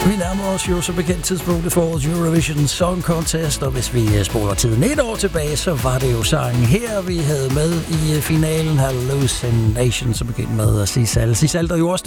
Vi nærmer os jo så bekendt tidspunktet for årets Eurovision Song Contest, og hvis vi spoler tiden et år tilbage, så var det jo sangen her, vi havde med i finalen, Hallucination, så bekendt med Sisal. Sisal, der jo også